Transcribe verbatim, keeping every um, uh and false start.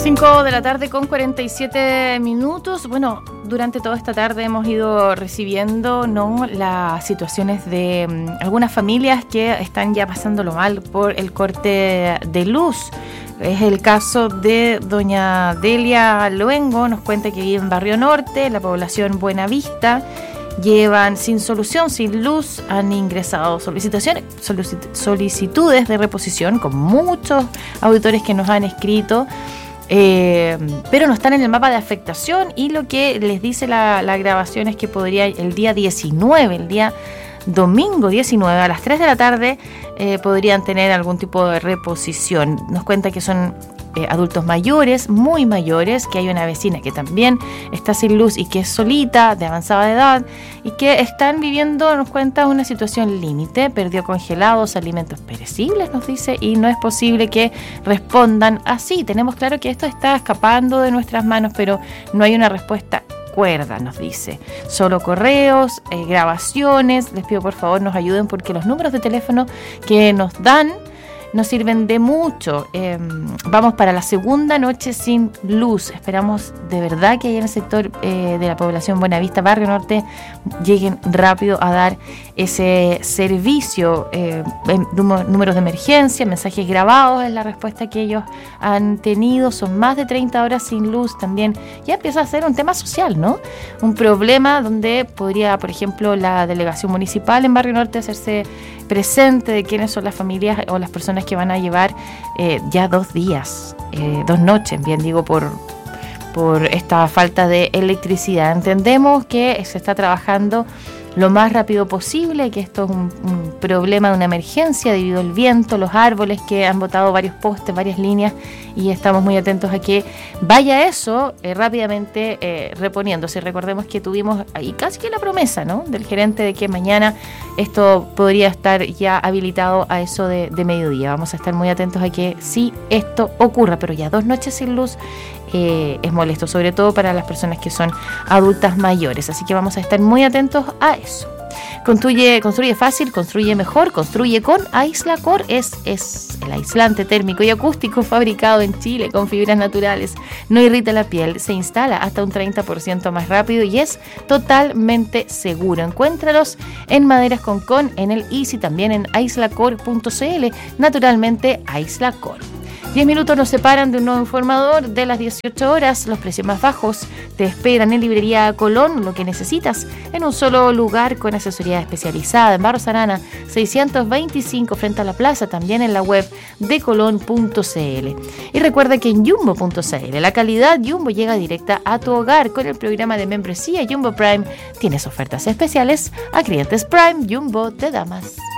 cinco de la tarde con cuarenta y siete minutos. Bueno, durante toda esta tarde hemos ido recibiendo, ¿no?, las situaciones de um, algunas familias que están ya pasándolo mal por el corte de luz. Es el caso de doña Delia Luengo, nos cuenta que vive en Barrio Norte, la población Buenavista. Llevan sin solución, sin luz, han ingresado solicitaciones, solicit- solicitudes de reposición con muchos auditores que nos han escrito. Eh, pero no están en el mapa de afectación, y lo que les dice la, la grabación es que podría el día diecinueve, el día domingo diecinueve a las tres de la tarde eh, podrían tener algún tipo de reposición. Nos cuenta que son eh, adultos mayores, muy mayores, que hay una vecina que también está sin luz y que es solita, de avanzada edad, y que están viviendo, nos cuenta, una situación límite. Perdió congelados, alimentos perecibles, nos dice, y no es posible que respondan así. Tenemos claro que esto está escapando de nuestras manos, pero no hay una respuesta cuerda, nos dice. Solo correos, eh, grabaciones. Les pido por favor nos ayuden, porque los números de teléfono que nos dan nos sirven de mucho. Eh, vamos para la segunda noche sin luz. Esperamos de verdad que ahí en el sector eh, de la población Buenavista, Barrio Norte, lleguen rápido a dar ese servicio. Eh, números de emergencia, mensajes grabados es la respuesta que ellos han tenido. Son más de treinta horas sin luz. También ya empieza a ser un tema social, ¿no? Un problema donde podría, por ejemplo, la delegación municipal en Barrio Norte hacerse presente de quiénes son las familias o las personas que van a llevar eh, ya dos días, eh, dos noches, bien digo, por, por esta falta de electricidad. Entendemos que se está trabajando lo más rápido posible, que esto es un, un problema de una emergencia debido al viento, los árboles que han botado varios postes, varias líneas, y estamos muy atentos a que vaya eso eh, rápidamente eh, reponiéndose. Recordemos que tuvimos ahí casi que la promesa, ¿no?, del gerente de que mañana esto podría estar ya habilitado a eso de, de mediodía. Vamos a estar muy atentos a que sí esto ocurra, pero ya dos noches sin luz eh, es molesto, sobre todo para las personas que son adultas mayores. Así que vamos a estar muy atentos a eso. Construye, construye fácil, construye mejor, construye con Aislacor. Es, es el aislante térmico y acústico fabricado en Chile con fibras naturales. No irrita la piel, se instala hasta un treinta por ciento más rápido y es totalmente seguro. Encuéntralos en Maderas Concón, en el Easy, también en aislacor punto cl. Naturalmente, Aislacor. diez minutos nos separan de un nuevo informador de las dieciocho horas. Los precios más bajos te esperan en Librería Colón, lo que necesitas en un solo lugar con asesoría especializada en Barros Arana seiscientos veinticinco frente a la plaza, también en la web de colón punto cl. Y recuerda que en jumbo punto cl la calidad Jumbo llega directa a tu hogar. Con el programa de membresía Jumbo Prime tienes ofertas especiales a clientes Prime. Jumbo te da más.